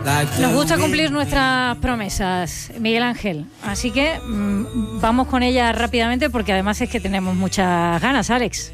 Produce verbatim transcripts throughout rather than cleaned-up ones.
Nos gusta cumplir nuestras promesas, Miguel Ángel, así que mmm, vamos con ellas rápidamente porque además es que tenemos muchas ganas, Alex.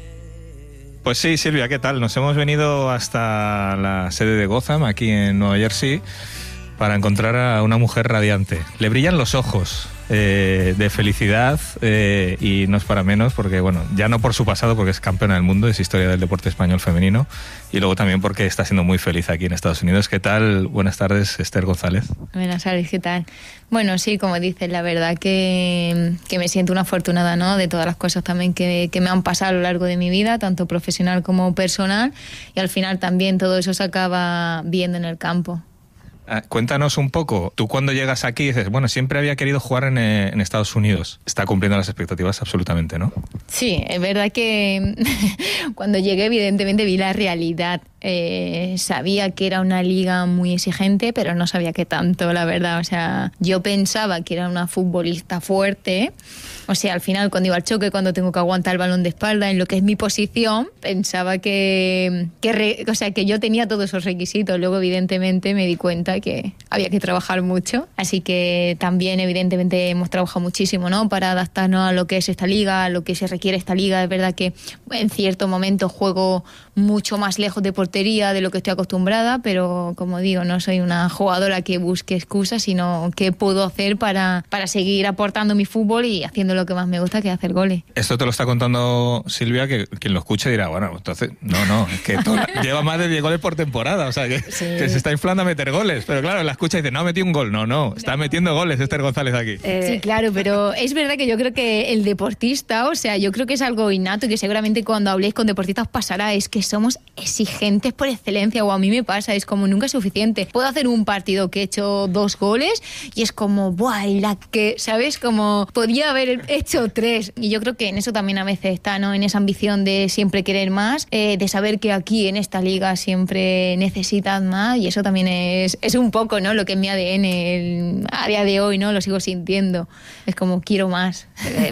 Pues sí, Silvia, ¿qué tal? Nos hemos venido hasta la sede de Gotham, aquí en Nueva Jersey, para encontrar a una mujer radiante. Le brillan los ojos eh, de felicidad eh, y no es para menos porque, bueno, ya no por su pasado, porque es campeona del mundo, es historia del deporte español femenino, y luego también porque está siendo muy feliz aquí en Estados Unidos. ¿Qué tal? Buenas tardes, Esther González. Buenas tardes, ¿qué tal? Bueno, sí, como dices, la verdad que, que me siento una afortunada, ¿no? De todas las cosas también que, que me han pasado a lo largo de mi vida, tanto profesional como personal, y al final también todo eso se acaba viendo en el campo. Cuéntanos un poco, tú cuando llegas aquí dices, bueno, siempre había querido jugar en, en Estados Unidos. Está cumpliendo las expectativas absolutamente, ¿no? Sí, es verdad que cuando llegué evidentemente vi la realidad. Eh, sabía que era una liga muy exigente, pero no sabía qué tanto, la verdad. O sea, yo pensaba que era una futbolista fuerte. O sea, al final cuando iba al choque, cuando tengo que aguantar el balón de espalda, en lo que es mi posición, pensaba que, que, re, o sea, que yo tenía todos esos requisitos. Luego, evidentemente, me di cuenta que había que trabajar mucho. Así que también, evidentemente, hemos trabajado muchísimo, ¿no? Para adaptarnos a lo que es esta liga, a lo que se requiere esta liga. Es verdad que en ciertos momentos juego mucho más lejos de portería de lo que estoy acostumbrada, pero como digo, no soy una jugadora que busque excusas, sino que puedo hacer para, para seguir aportando mi fútbol y haciendo lo que más me gusta, que es hacer goles. Esto te lo está contando Silvia, que quien lo escuche dirá, bueno, entonces, no, no, es que toda, lleva más de diez goles por temporada, o sea, que, sí. que se está inflando a meter goles, pero claro, la escucha y dice, no, metí un gol, no, no, está no. metiendo goles Esther González aquí. Eh, sí, claro, pero es verdad que yo creo que el deportista, o sea, yo creo que es algo innato y que seguramente cuando habléis con deportistas pasará, es que somos exigentes por excelencia, o a mí me pasa, es como nunca es suficiente. Puedo hacer un partido que he hecho dos goles y es como, buah, y la que, ¿sabes? Como podía haber hecho tres. Y yo creo que en eso también a veces está, ¿no? En esa ambición de siempre querer más, eh, de saber que aquí en esta liga siempre necesitan más, y eso también es, es un poco, ¿no? Lo que es mi A D N el, a día de hoy, ¿no? Lo sigo sintiendo. Es como, quiero más.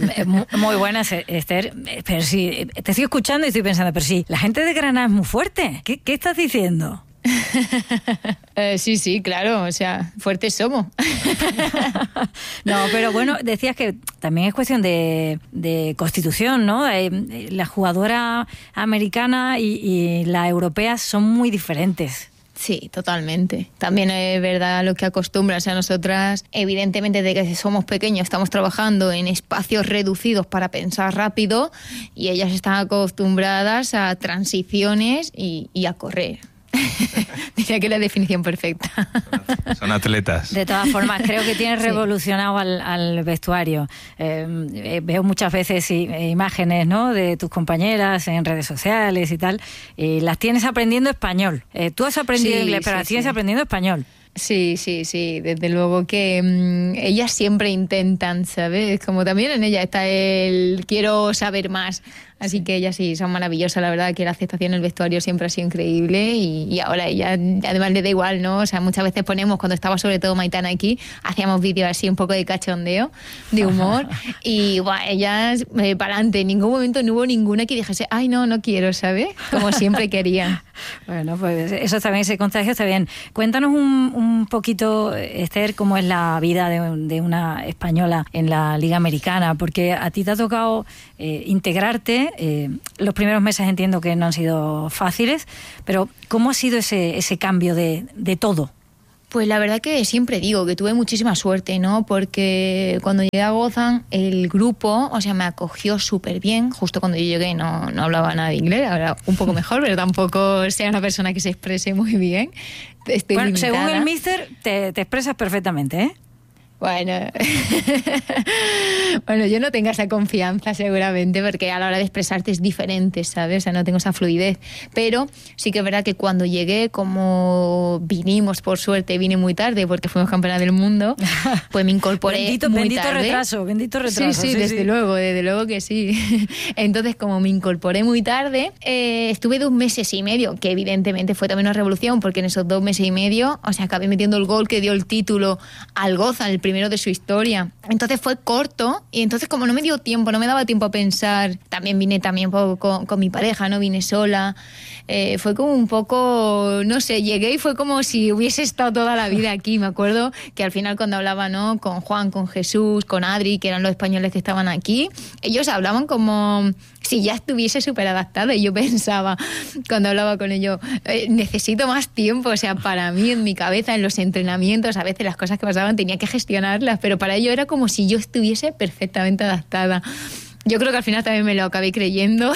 Muy buenas, Esther, pero sí, te estoy escuchando y estoy pensando, pero sí, la gente de Granada es muy fuerte. ¿Qué, qué estás diciendo? eh, sí, sí, claro, o sea, fuertes somos. No, pero bueno, decías que también es cuestión de, de constitución, ¿no? Eh, la jugadora americana y, y la europea son muy diferentes. Sí, totalmente. También es verdad lo que acostumbran. O sea, nosotras, evidentemente, desde que somos pequeños estamos trabajando en espacios reducidos para pensar rápido, y ellas están acostumbradas a transiciones y, y a correr. Diría que es la definición perfecta. Son atletas. De todas formas, creo que tienes revolucionado sí. al, al vestuario. Eh, veo muchas veces imágenes, ¿no?, de tus compañeras en redes sociales y tal, y las tienes aprendiendo español. Eh, tú has aprendido sí, inglés, pero sí, las tienes sí. aprendiendo español. Sí, sí, sí, desde luego que mmm, ellas siempre intentan, ¿sabes? Como también en ella está el quiero saber más. Así que ellas sí son maravillosas, la verdad que la aceptación en el vestuario siempre ha sido increíble, y, y ahora ella además le da igual, ¿no? O sea, muchas veces ponemos, cuando estaba sobre todo Maitana aquí, hacíamos vídeos así un poco de cachondeo, de humor, y bueno, ellas eh, para adelante, en ningún momento no hubo ninguna que dijese, ay no, no quiero, ¿sabes? Como siempre querían. Bueno, pues eso también, ese contagio está bien. Cuéntanos un, un poquito, Esther, cómo es la vida de, de una española en la Liga Americana, porque a ti te ha tocado eh, integrarte. Eh, los primeros meses entiendo que no han sido fáciles, pero ¿cómo ha sido ese, ese cambio de, de todo? Pues la verdad que siempre digo que tuve muchísima suerte, ¿no? Porque cuando llegué a Gotham, el grupo, o sea, me acogió súper bien. Justo cuando yo llegué no, no hablaba nada de inglés, ahora un poco mejor, pero tampoco sea una persona que se exprese muy bien. Estoy bueno, limitada. Según el míster, te, te expresas perfectamente, ¿eh? Bueno, bueno, yo no tengo esa confianza seguramente, porque a la hora de expresarte es diferente, ¿sabes? O sea, no tengo esa fluidez. Pero sí que es verdad que cuando llegué, como vinimos, por suerte, vine muy tarde porque fuimos campeonas del mundo, pues me incorporé bendito, muy bendito tarde. retraso, bendito retraso. Sí, sí, sí desde sí. luego, desde luego que sí. Entonces, como me incorporé muy tarde, eh, estuve dos meses y medio, que evidentemente fue también una revolución, porque en esos dos meses y medio, o sea, acabé metiendo el gol que dio el título al Gotham, el primero de su historia. Entonces fue corto y entonces como no me dio tiempo, no me daba tiempo a pensar, también vine también con, con, con mi pareja, no vine sola, eh, fue como un poco, no sé, llegué y fue como si hubiese estado toda la vida aquí. Me acuerdo que al final cuando hablaba, ¿no?, con Juan, con Jesús, con Adri, que eran los españoles que estaban aquí, ellos hablaban como si ya estuviese súper adaptada, y yo pensaba cuando hablaba con ellos, eh, necesito más tiempo, o sea, para mí en mi cabeza, en los entrenamientos, a veces las cosas que pasaban tenía que gestionarlas, pero para ellos era como si yo estuviese perfectamente adaptada. Yo creo que al final también me lo acabé creyendo.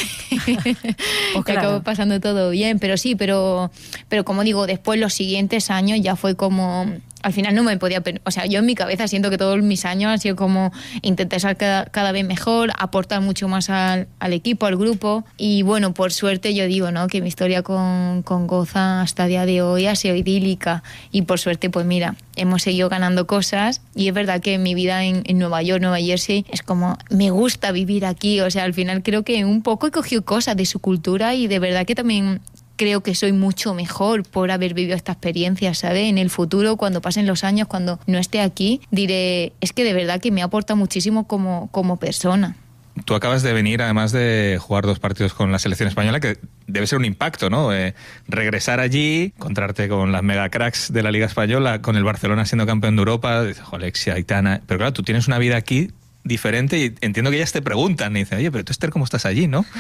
Pues claro. Acabó pasando todo bien, pero sí, pero, pero como digo, después los siguientes años ya fue como... Al final no me podía... O sea, yo en mi cabeza siento que todos mis años han sido como intentar ser cada, cada vez mejor, aportar mucho más al, al equipo, al grupo. Y bueno, por suerte yo digo, ¿no?, que mi historia con, con Goza hasta el día de hoy ha sido idílica. Y por suerte, pues mira, hemos seguido ganando cosas. Y es verdad que mi vida en, en Nueva York, Nueva Jersey, es como, me gusta vivir aquí. O sea, al final creo que un poco he cogido cosas de su cultura y de verdad que también... creo que soy mucho mejor por haber vivido esta experiencia, ¿sabes? En el futuro, cuando pasen los años, cuando no esté aquí, diré, es que de verdad que me aporta muchísimo como, como persona. Tú acabas de venir, además de jugar dos partidos con la selección española, que debe ser un impacto, ¿no? Eh, regresar allí, encontrarte con las mega cracks de la Liga Española, con el Barcelona siendo campeón de Europa, dices, Alexia, Aitana... Pero claro, tú tienes una vida aquí diferente y entiendo que ellas te preguntan y dicen, oye, pero tú, Esther, ¿cómo estás allí, no?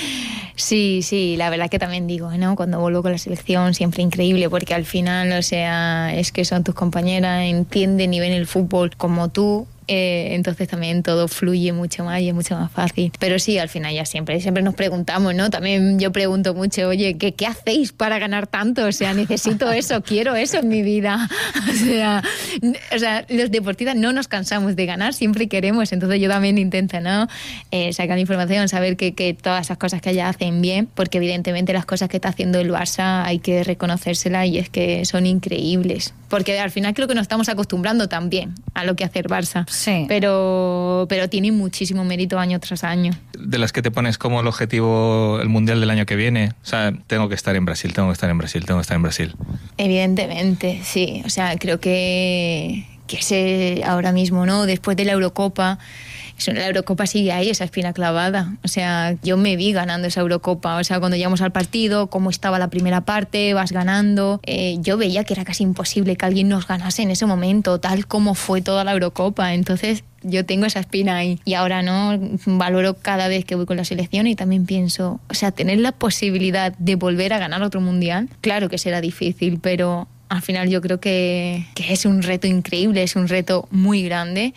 Sí, sí, la verdad que también digo, ¿no? Cuando vuelvo con la selección, siempre increíble, porque al final, o sea, es que son tus compañeras, entienden y ven el fútbol como tú. Eh, entonces también todo fluye mucho más y es mucho más fácil. Pero sí, al final ya siempre, siempre nos preguntamos, ¿no? También yo pregunto mucho, oye, ¿qué, qué hacéis para ganar tanto? O sea, necesito eso, quiero eso en mi vida. O sea, o sea, los deportistas no nos cansamos de ganar, siempre queremos. Entonces yo también intento, ¿no? Eh, sacar información, saber que, que todas esas cosas que ella hacen bien, porque evidentemente las cosas que está haciendo el Barça hay que reconocérselas y es que son increíbles. Porque al final creo que nos estamos acostumbrando también a lo que hace el Barça. Sí. Pero, pero tiene muchísimo mérito año tras año. De las que te pones como el objetivo el Mundial del año que viene, o sea, tengo que estar en Brasil, tengo que estar en Brasil, tengo que estar en Brasil. Evidentemente, sí. O sea, creo que, que ese ahora mismo, ¿no? Después de la Eurocopa, la Eurocopa sigue ahí, esa espina clavada. O sea, yo me vi ganando esa Eurocopa. O sea, cuando llegamos al partido, cómo estaba la primera parte, vas ganando. Eh, yo veía que era casi imposible que alguien nos ganase en ese momento, tal como fue toda la Eurocopa. Entonces, yo tengo esa espina ahí. Y ahora, ¿no? Valoro cada vez que voy con la selección y también pienso, o sea, tener la posibilidad de volver a ganar otro mundial, claro que será difícil, pero al final yo creo que, que es un reto increíble, es un reto muy grande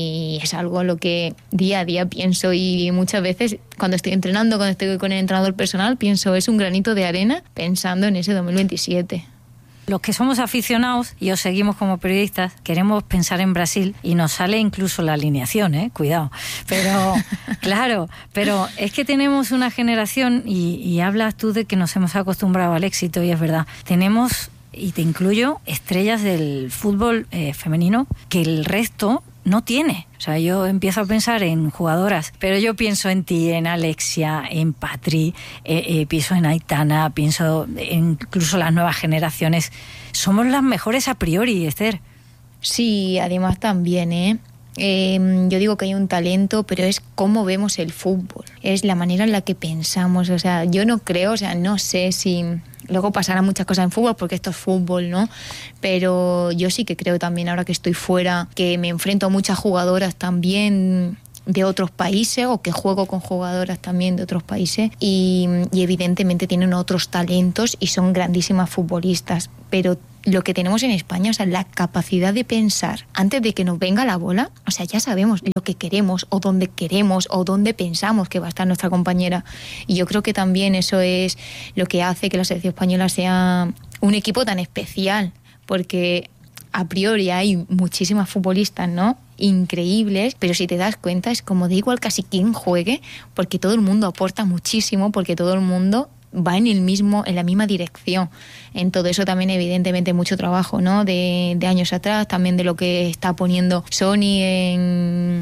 y es algo a lo que día a día pienso y muchas veces cuando estoy entrenando, cuando estoy con el entrenador personal, pienso es un granito de arena pensando en ese dos mil veintisiete. Los que somos aficionados y os seguimos como periodistas, queremos pensar en Brasil y nos sale incluso la alineación, ¿eh? Cuidado. Pero, claro, pero es que tenemos una generación y, y hablas tú de que nos hemos acostumbrado al éxito y es verdad. Tenemos, y te incluyo, estrellas del fútbol eh, femenino que el resto no tiene. O sea, yo empiezo a pensar en jugadoras, pero yo pienso en ti, en Alexia, en Patri, eh, eh, pienso en Aitana, pienso en incluso las nuevas generaciones. Somos las mejores a priori, Esther. Sí, además también, ¿eh? Eh, yo digo que hay un talento, pero es cómo vemos el fútbol, es la manera en la que pensamos. O sea, yo no creo, o sea, no sé si luego pasarán muchas cosas en fútbol porque esto es fútbol, ¿no? Pero yo sí que creo también, ahora que estoy fuera, que me enfrento a muchas jugadoras también de otros países o que juego con jugadoras también de otros países y, y evidentemente tienen otros talentos y son grandísimas futbolistas, pero lo que tenemos en España, o sea, la capacidad de pensar antes de que nos venga la bola, o sea, ya sabemos lo que queremos o dónde queremos o dónde pensamos que va a estar nuestra compañera. Y yo creo que también eso es lo que hace que la selección española sea un equipo tan especial, porque a priori hay muchísimas futbolistas, ¿no?, increíbles, pero si te das cuenta es como da igual casi quién juegue, porque todo el mundo aporta muchísimo, porque todo el mundo va en el mismo, en la misma dirección. En todo eso también evidentemente mucho trabajo, ¿no?, de, de años atrás, también de lo que está poniendo Sony en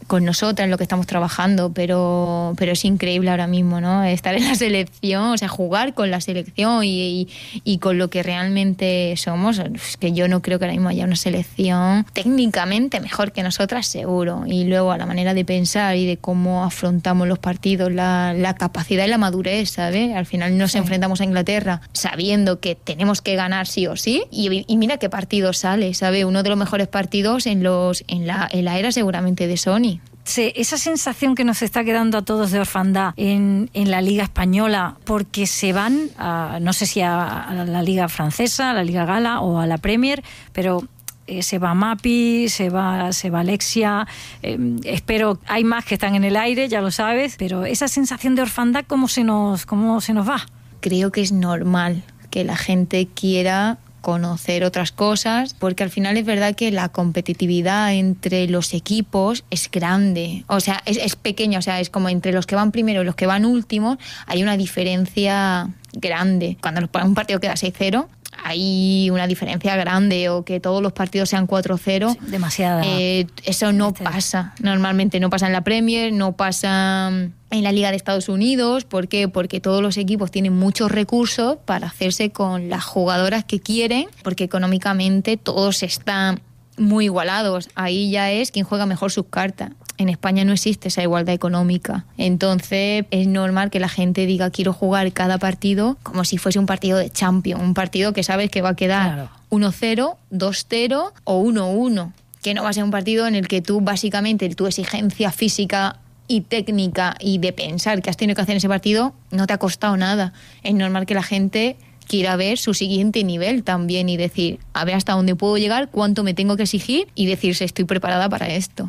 con nosotras, en lo que estamos trabajando, pero, pero es increíble ahora mismo, ¿no? Estar en la selección, o sea, jugar con la selección y, y, y con lo que realmente somos. Es que yo no creo que ahora mismo haya una selección técnicamente mejor que nosotras, seguro. Y luego a la manera de pensar y de cómo afrontamos los partidos, la, la capacidad y la madurez, ¿sabes? Al final nos sí. enfrentamos a Inglaterra sabiendo que tenemos que ganar sí o sí, y, y mira qué partido sale, ¿sabes? Uno de los mejores partidos en, los, en, la, en la era seguramente de Sony. Sí, esa sensación que nos está quedando a todos de orfandad en, en la Liga Española, porque se van, a, no sé si a, a la Liga Francesa, a la Liga Gala o a la Premier, pero eh, se va Mapi, se va, se va Alexia, eh, espero, hay más que están en el aire, ya lo sabes, pero esa sensación de orfandad, ¿cómo se nos, cómo se nos va? Creo que es normal que la gente quiera conocer otras cosas, porque al final es verdad que la competitividad entre los equipos es grande, o sea, es, es pequeña, o sea, es como entre los que van primero y los que van últimos hay una diferencia grande. Cuando un partido queda seis cero, hay una diferencia grande, o que todos los partidos sean cuatro cero. Sí, demasiada. Eh, eso no este. pasa. Normalmente no pasa en la Premier, no pasa en la Liga de Estados Unidos. ¿Por qué? Porque todos los equipos tienen muchos recursos para hacerse con las jugadoras que quieren, porque económicamente todos están muy igualados. Ahí ya es quien juega mejor sus cartas. En España no existe esa igualdad económica. Entonces es normal que la gente diga quiero jugar cada partido como si fuese un partido de Champions, un partido que sabes que va a quedar claro. uno cero, dos cero o uno uno, que no va a ser un partido en el que tú básicamente tu exigencia física y técnica y de pensar que has tenido que hacer en ese partido no te ha costado nada. Es normal que la gente quiera ver su siguiente nivel también y decir, a ver hasta dónde puedo llegar, cuánto me tengo que exigir y decirse estoy preparada para esto.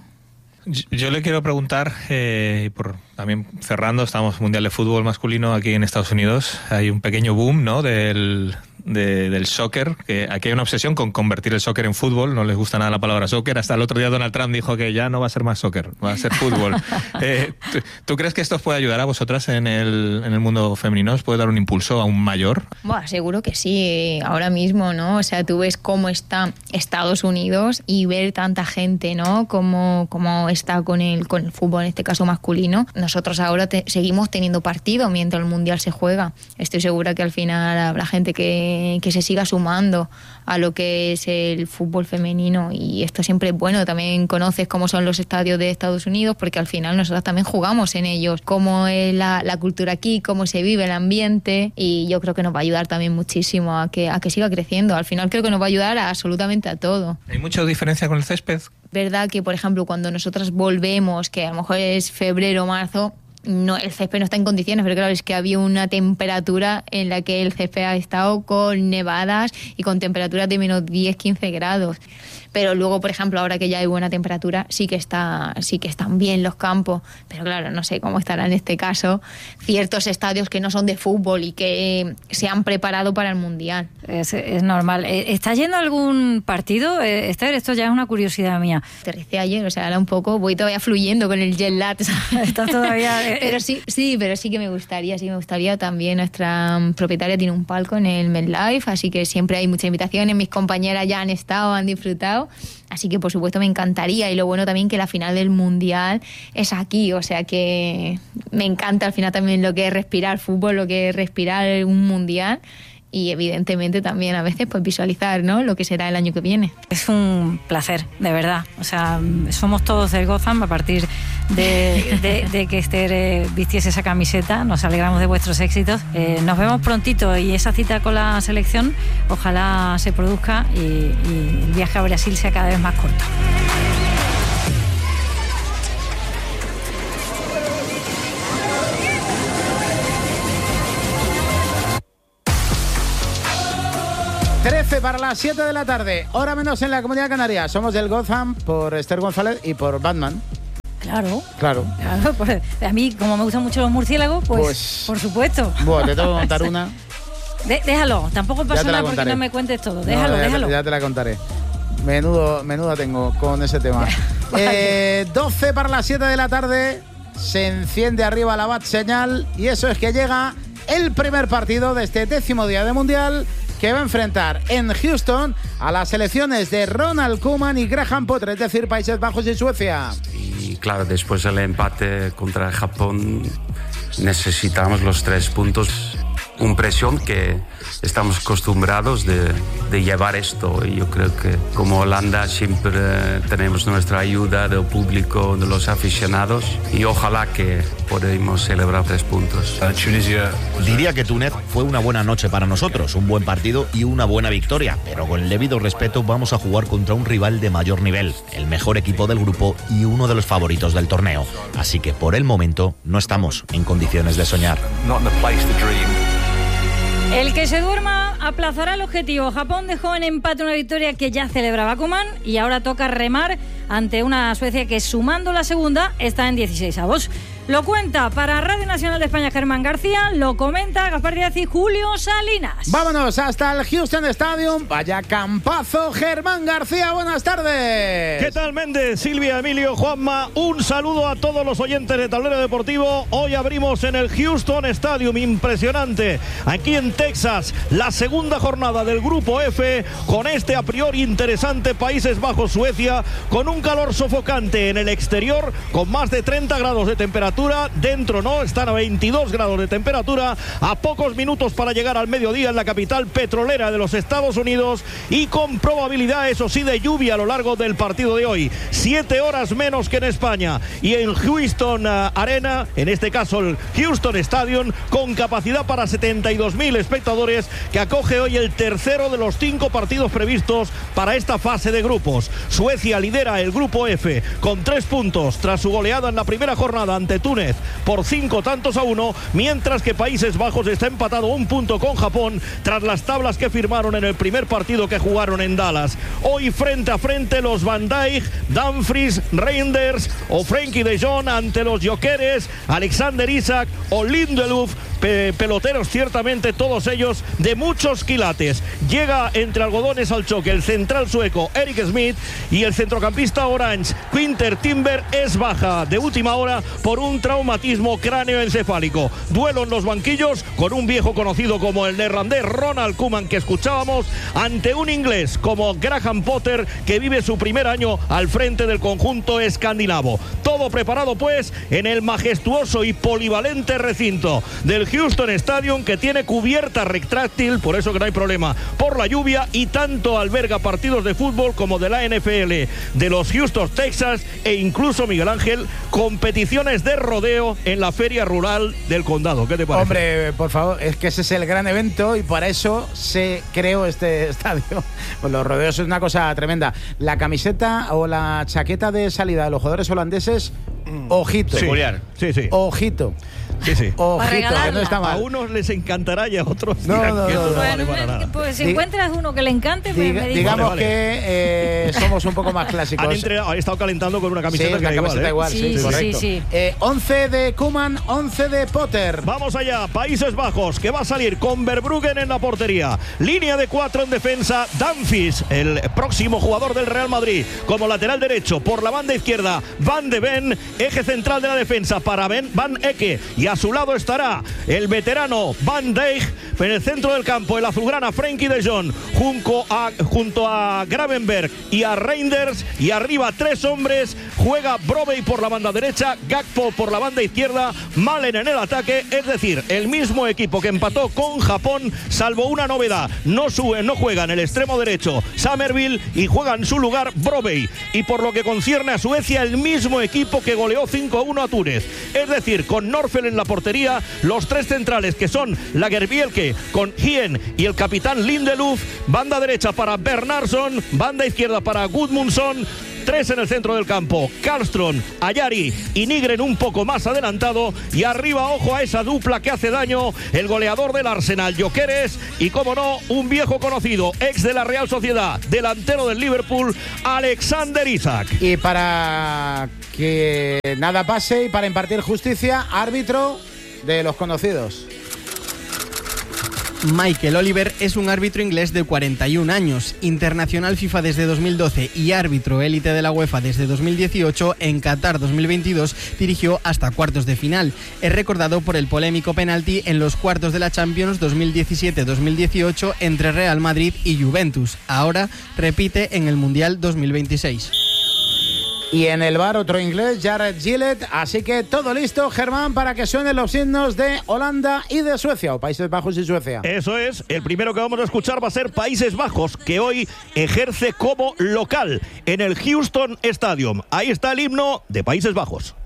Yo le quiero preguntar, eh, por también cerrando, estamos Mundial de Fútbol Masculino aquí en Estados Unidos, hay un pequeño boom, ¿no?, del, de, del soccer, que aquí hay una obsesión con convertir el soccer en fútbol, no les gusta nada la palabra soccer, hasta el otro día Donald Trump dijo que ya no va a ser más soccer, va a ser fútbol. eh, ¿tú, ¿Tú crees que esto os puede ayudar a vosotras en el, en el mundo femenino? ¿Os puede dar un impulso aún mayor? Bueno, seguro que sí, ahora mismo, ¿no? O sea, tú ves cómo está Estados Unidos y ver tanta gente, ¿no?, cómo, cómo está con el, con el fútbol, en este caso masculino. Nosotros ahora te, seguimos teniendo partido mientras el Mundial se juega. Estoy segura que al final habrá gente que, que se siga sumando a lo que es el fútbol femenino, y esto siempre es bueno. También conoces cómo son los estadios de Estados Unidos, porque al final nosotros también jugamos en ellos, cómo es la, la cultura aquí, cómo se vive el ambiente, y yo creo que nos va a ayudar también muchísimo a que, a que siga creciendo. Al final creo que nos va a ayudar a absolutamente a todo. ¿Hay mucha diferencia con el césped? Verdad que, por ejemplo, cuando nosotras volvemos, que a lo mejor es febrero o marzo, no, el césped no está en condiciones, pero claro, es que había una temperatura en la que el césped ha estado con nevadas y con temperaturas de menos diez, quince grados. Pero luego, por ejemplo, ahora que ya hay buena temperatura, sí que está, sí que están bien los campos. Pero claro, no sé cómo estará en este caso ciertos estadios que no son de fútbol y que se han preparado para el Mundial. Es, es normal. ¿Está yendo algún partido, Esther? Esto ya es una curiosidad mía. Aterricé ayer, o sea, ahora un poco voy todavía fluyendo con el jet lag. Está todavía... pero sí, sí, pero sí que me gustaría, sí me gustaría también. Nuestra propietaria tiene un palco en el MetLife, así que siempre hay muchas invitaciones. Mis compañeras ya han estado, han disfrutado. Así que por supuesto me encantaría, y lo bueno también que la final del Mundial es aquí, o sea que me encanta al final también lo que es respirar fútbol, lo que es respirar un Mundial, y evidentemente también a veces pues visualizar, ¿no?, lo que será el año que viene. Es un placer, de verdad, o sea, somos todos del Gotham a partir de, de, de que Esther eh, vistiese esa camiseta, nos alegramos de vuestros éxitos, eh, nos vemos prontito, y esa cita con la selección ojalá se produzca y, y el viaje a Brasil sea cada vez más corto. trece para las siete de la tarde, hora menos en la Comunidad Canaria. Somos del Gotham por Esther González y por Batman. Claro. Claro. Claro, pues a mí, como me gustan mucho los murciélagos, pues, pues por supuesto. Bueno, te tengo que contar una. De, déjalo, tampoco pasa nada porque no me cuentes todo. Déjalo, no, ya déjalo. Te, ya te la contaré. Menudo, menudo tengo con ese tema. eh, doce para las siete de la tarde, se enciende arriba la bat señal, y eso es que llega el primer partido de este décimo día de Mundial, que va a enfrentar en Houston a las selecciones de Ronald Koeman y Graham Potter, es decir, Países Bajos y Suecia. y claro, después del empate contra Japón necesitamos los tres puntos. Una presión que estamos acostumbrados de, de llevar esto, y yo creo que como Holanda siempre tenemos nuestra ayuda del público, de los aficionados, y ojalá que podamos celebrar tres puntos. Diría que Túnez fue una buena noche para nosotros, un buen partido y una buena victoria, pero con el debido respeto vamos a jugar contra un rival de mayor nivel, el mejor equipo del grupo y uno de los favoritos del torneo, así que por el momento no estamos en condiciones de soñar. El que se duerma aplazará el objetivo. Japón dejó en empate una victoria que ya celebraba Koeman y ahora toca remar ante una Suecia que, sumando la segunda, está en dieciséis avos. Lo cuenta para Radio Nacional de España Germán García, lo comenta Gaspar Díaz y Julio Salinas. Vámonos hasta el Houston Stadium. Vaya campazo, Germán García, buenas tardes. ¿Qué tal, Méndez, Silvia, Emilio, Juanma? Un saludo a todos los oyentes de Tablero Deportivo. Hoy abrimos en el Houston Stadium, impresionante, aquí en Texas, la segunda jornada del Grupo F, con este a priori interesante Países Bajos-Suecia, con un calor sofocante en el exterior, con más de treinta grados de temperatura. Dentro no, están a veintidós grados de temperatura, a pocos minutos para llegar al mediodía en la capital petrolera de los Estados Unidos, y con probabilidad, eso sí, de lluvia a lo largo del partido de hoy. Siete horas menos que en España, y en Houston uh, Arena, en este caso el Houston Stadium, con capacidad para setenta y dos mil espectadores, que acoge hoy el tercero de los cinco partidos previstos para esta fase de grupos. Suecia lidera el Grupo F con tres puntos tras su goleada en la primera jornada ante Túnez por cinco tantos a uno, mientras que Países Bajos está empatado un punto con Japón tras las tablas que firmaron en el primer partido que jugaron en Dallas. Hoy frente a frente los Van Dijk, Dumfries, Reinders o Frenkie de Jong ante los Gyökeres, Alexander Isak o Lindelöf, pe peloteros ciertamente todos ellos de muchos quilates. Llega entre algodones al choque el central sueco Eric Smith, y el centrocampista orange Quinter Timber es baja de última hora por un traumatismo cráneoencefálico. Duelo en los banquillos con un viejo conocido como el neerlandés Ronald Koeman, que escuchábamos, ante un inglés como Graham Potter, que vive su primer año al frente del conjunto escandinavo. Todo preparado pues en el majestuoso y polivalente recinto del Houston Stadium, que tiene cubierta retráctil, por eso que no hay problema por la lluvia, y tanto alberga partidos de fútbol como de la N F L, de los Houston Texas, e incluso, Miguel Ángel, competiciones de rodeo en la feria rural del condado. ¿Qué te parece? Hombre, por favor, es que ese es el gran evento y para eso se creó este estadio. Pues los rodeos es una cosa tremenda. La camiseta o la chaqueta de salida de los jugadores holandeses, ojito. Sí, sí, sí. Ojito. Sí, sí. Ojito, que no está mal. A unos les encantará y a otros no, dirán no, que no, no, no, no vale bueno, para nada. pues si encuentras uno que le encante, pues Diga, me dices. digamos vale, vale. que eh, somos un poco más clásicos. Han, entre, han estado calentando con una camiseta, sí, que una igual, camiseta ¿eh? igual, sí, Sí, sí, correcto. sí, sí. Eh, once de Koeman, once de Potter. Vamos allá, Países Bajos, que va a salir con Verbruggen en la portería. Línea de cuatro en defensa, Dumfries, el próximo jugador del Real Madrid, como lateral derecho. Por la banda izquierda, Van de Ven, eje central de la defensa para Ben, Van Ecke. Y a su lado estará el veterano Van Dijk. En el centro del campo, el azulgrana Frenkie de Jong, junto a, junto a Gravenberg y a Reinders. Y arriba tres hombres, juega Brobbey por la banda derecha, Gakpo por la banda izquierda, Malen en el ataque. Es decir, el mismo equipo que empató con Japón, salvo una novedad: no sube, no juega en el extremo derecho Summerville y juega en su lugar Brobbey. Y por lo que concierne a Suecia, el mismo equipo que goleó cinco a uno a Túnez. Es decir, con Norfel en la portería, los tres centrales que son Lagerbielke con Hien y el capitán Lindelöf, banda derecha para Bernhardsson, banda izquierda para Gudmundsson. Tres en el centro del campo, Karlström, Ayari y Nygren un poco más adelantado. Y arriba, ojo a esa dupla que hace daño, el goleador del Arsenal, Gyökeres, y como no, un viejo conocido, ex de la Real Sociedad, delantero del Liverpool, Alexander Isak. Y para que nada pase y para impartir justicia, árbitro de los conocidos. Michael Oliver es un árbitro inglés de cuarenta y un años, internacional FIFA desde dos mil doce y árbitro élite de la UEFA desde dos mil dieciocho. En Qatar dos mil veintidós dirigió hasta cuartos de final. Es recordado por el polémico penalti en los cuartos de la Champions dos mil diecisiete dos mil dieciocho entre Real Madrid y Juventus. Ahora repite en el Mundial dos mil veintiséis. Y en el bar otro inglés, Jared Gillett. Así que todo listo, Germán, para que suenen los himnos de Holanda y de Suecia, o Países Bajos y Suecia. Eso es, el primero que vamos a escuchar va a ser Países Bajos, que hoy ejerce como local en el Houston Stadium. Ahí está el himno de Países Bajos.